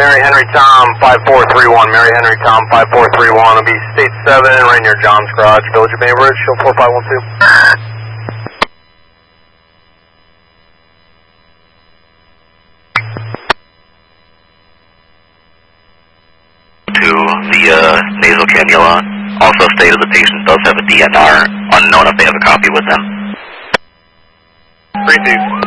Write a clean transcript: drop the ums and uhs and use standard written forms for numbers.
Mary Henry Tom 5431. Mary Henry Tom 5431 will be State 7, right near John's Garage, Village of Bainbridge, show 4512. To the nasal cannula. Also stated the patient does have a DNR, unknown if they have a copy with them. 3-2.